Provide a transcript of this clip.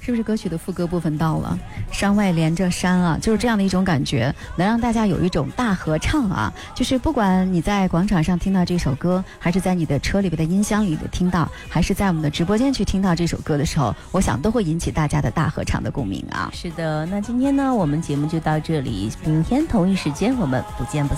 是不是歌曲的副歌部分到了？山外连着山啊，就是这样的一种感觉，能让大家有一种大合唱啊。就是不管你在广场上听到这首歌，还是在你的车里边的音箱里的听到，还是在我们的直播间去听到这首歌的时候，我想都会引起大家的大合唱的共鸣啊。 是的，那今天呢，我们节目就到这里，明天同一时间我们不见不散。